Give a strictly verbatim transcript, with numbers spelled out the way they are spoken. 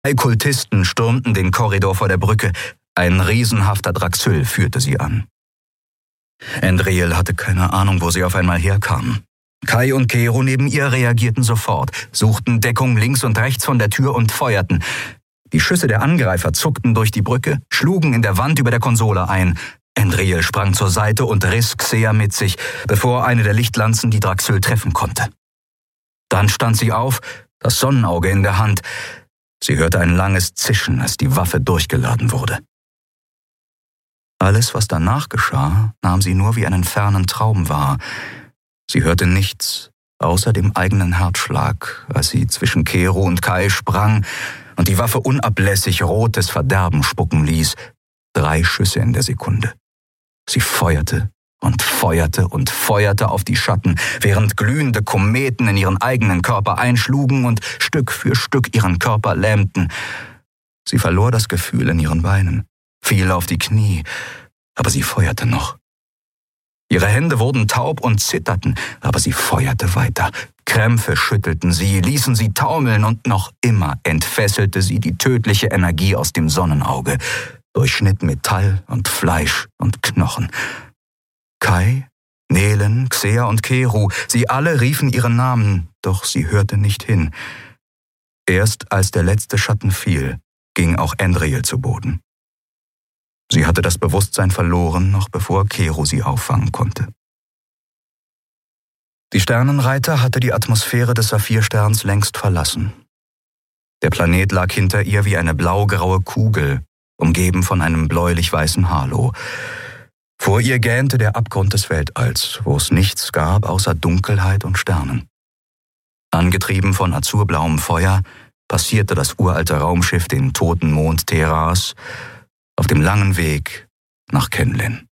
Drei Kultisten stürmten den Korridor vor der Brücke. Ein riesenhafter Draxyl führte sie an. Andriel hatte keine Ahnung, wo sie auf einmal herkamen. Kai und Kero neben ihr reagierten sofort, suchten Deckung links und rechts von der Tür und feuerten. Die Schüsse der Angreifer zuckten durch die Brücke, schlugen in der Wand über der Konsole ein. Andriel sprang zur Seite und riss Xea mit sich, bevor eine der Lichtlanzen die Draxyl treffen konnte. Dann stand sie auf, das Sonnenauge in der Hand. Sie hörte ein langes Zischen, als die Waffe durchgeladen wurde. Alles, was danach geschah, nahm sie nur wie einen fernen Traum wahr. Sie hörte nichts, außer dem eigenen Herzschlag, als sie zwischen Kero und Kai sprang und die Waffe unablässig rotes Verderben spucken ließ. Drei Schüsse in der Sekunde. Sie feuerte und feuerte und feuerte auf die Schatten, während glühende Kometen in ihren eigenen Körper einschlugen und Stück für Stück ihren Körper lähmten. Sie verlor das Gefühl in ihren Beinen, fiel auf die Knie, aber sie feuerte noch. Ihre Hände wurden taub und zitterten, aber sie feuerte weiter. Krämpfe schüttelten sie, ließen sie taumeln und noch immer entfesselte sie die tödliche Energie aus dem Sonnenauge, durchschnitt Metall und Fleisch und Knochen. Kai, Nelen, Xea und Kero, sie alle riefen ihren Namen, doch sie hörte nicht hin. Erst als der letzte Schatten fiel, ging auch Andriel zu Boden. Sie hatte das Bewusstsein verloren, noch bevor Kero sie auffangen konnte. Die Sternenreiter hatte die Atmosphäre des Saphirsterns längst verlassen. Der Planet lag hinter ihr wie eine blaugraue Kugel, umgeben von einem bläulich-weißen Halo. Vor ihr gähnte der Abgrund des Weltalls, wo es nichts gab außer Dunkelheit und Sternen. Angetrieben von azurblauem Feuer passierte das uralte Raumschiff den toten Mond Teras auf dem langen Weg nach Kenlin.